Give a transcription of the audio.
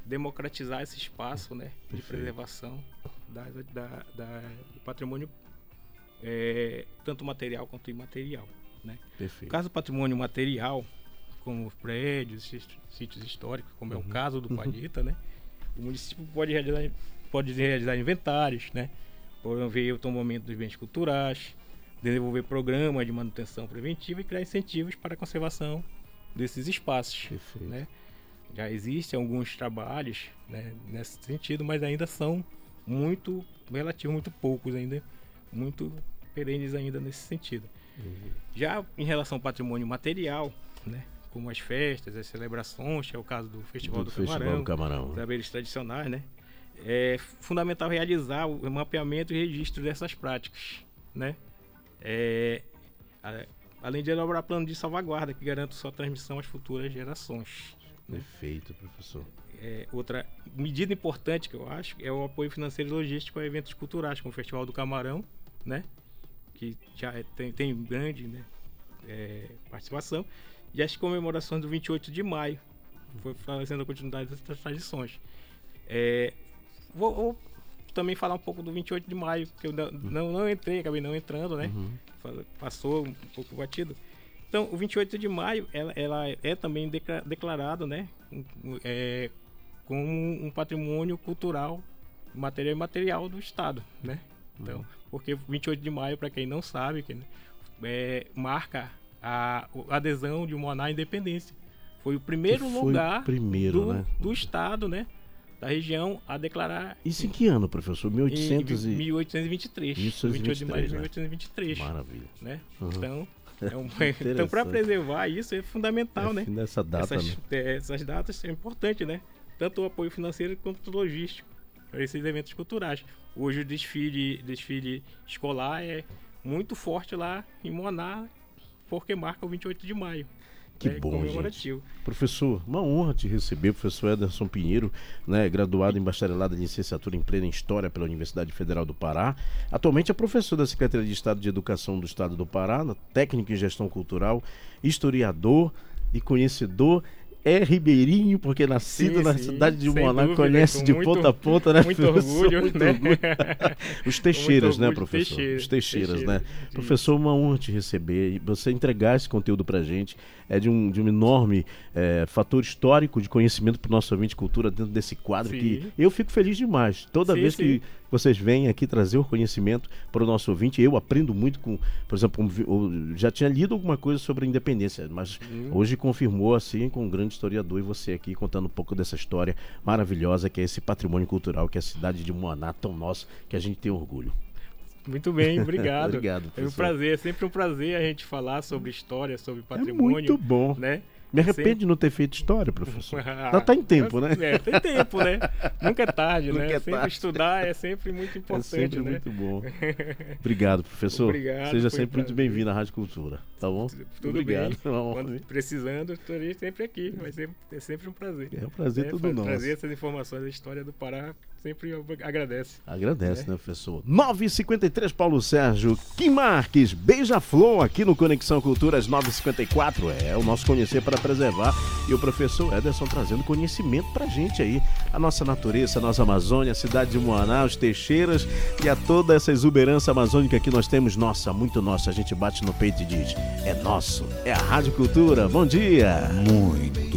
democratizar esse espaço, né, de Perfeito. preservação do patrimônio, tanto material quanto imaterial, né? No Perfeito. caso do patrimônio material, como os prédios, sítios históricos, como é o caso do Palheta, né? O município pode realizar inventários, né? Promover o tombamento dos bens culturais, desenvolver programas de manutenção preventiva e criar incentivos para a conservação desses espaços. Perfeito. Né? Já existem alguns trabalhos, né, nesse sentido, mas ainda são muito poucos ainda, muito perenes ainda nesse sentido. Já em relação ao patrimônio material, né, como as festas, as celebrações, que é o caso do Festival do Camarão. saberes tradicionais, né, é fundamental realizar o mapeamento e registro dessas práticas, né? Além de elaborar plano de salvaguarda que garanta sua transmissão às futuras gerações. Perfeito, professor. Outra medida importante que eu acho é o apoio financeiro e logístico a eventos culturais, como o Festival do Camarão, né? Que já tem grande, né, participação, e as comemorações do 28 de maio, foi fazendo a continuidade dessas tradições. Vou também falar um pouco do 28 de maio, porque eu não entrei, acabei não entrando, né? Passou um pouco batido. Então, o 28 de maio, ela é também declarado, né, como um patrimônio cultural, material e imaterial do Estado, né? Então, porque 28 de maio, para quem não sabe, marca a adesão de Moaná à independência. Foi o primeiro lugar do Estado, né, da região a declarar... Isso em que ano, professor? 1823. 28 de maio de 1823. Maravilha. Né? Então, então para preservar isso é fundamental, né? Essa data, essas datas são importantes, né? Tanto o apoio financeiro quanto o logístico para esses eventos culturais. Hoje o desfile escolar é muito forte lá em Moaná, porque marca o 28 de maio. Que bom, gente. Professor, uma honra te receber, professor Ederson Pinheiro, né, graduado em bacharelado em licenciatura em plena História pela Universidade Federal do Pará. Atualmente é professor da Secretaria de Estado de Educação do Estado do Pará, técnico em gestão cultural, historiador e conhecedor. É ribeirinho, porque nascido na cidade de Moaná, conhece de ponta a ponta, né? Muito orgulho, né? Os Teixeiras, né, professor? Os Teixeiras, né? Professor, uma honra te receber e você entregar esse conteúdo pra gente. É de um enorme fator histórico de conhecimento para o nosso ouvinte de cultura dentro desse quadro que eu fico feliz demais. Toda vez que vocês vêm aqui trazer o conhecimento para o nosso ouvinte, eu aprendo muito com, por exemplo, eu já tinha lido alguma coisa sobre a independência, mas hoje confirmou assim com um grande historiador e você aqui contando um pouco dessa história maravilhosa que é esse patrimônio cultural que é a cidade de Moaná, tão nosso, que a gente tem orgulho. Muito bem, obrigado. Obrigado, é um prazer, é sempre um prazer a gente falar sobre história, sobre patrimônio. É muito bom. Né? Me arrependo de não ter feito história, professor. Já tá em tempo, né? Tem tempo, né? Nunca é tarde, Nunca né? é sempre tarde. Estudar é sempre muito importante, é sempre né? muito bom. Obrigado, professor. Obrigado. Seja sempre muito bem-vindo à Rádio Cultura, tá bom? Tudo obrigado. bem. Quando precisando, estarei sempre aqui. É sempre um prazer. É um prazer todo nosso. Trazer essas informações da história do Pará sempre agradece. Agradece, né, professor? 9h53, Paulo Sérgio. Kim Marques, Beija-Flor, aqui no Conexão Cultura, às 9h54. É o nosso Conhecer para Preservar. E o professor Ederson trazendo conhecimento pra gente aí. A nossa natureza, a nossa Amazônia, a cidade de Moaná, os Teixeiras e a toda essa exuberância amazônica que nós temos. Nossa, muito nossa. A gente bate no peito e diz: é nosso, é a Rádio Cultura. Bom dia. Muito